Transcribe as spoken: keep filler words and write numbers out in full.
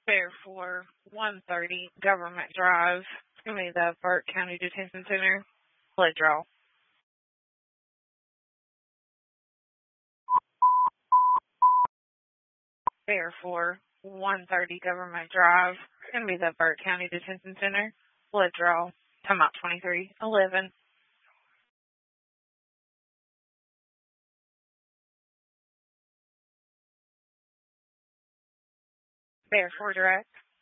Fair for one thirty Government Drive. It's going to be the Burke County Detention Center. Blood draw. Fair for one thirty Government Drive. It's going to be the Burke County Detention Center. Blood draw. Time out twenty-three eleven. Fair for direct.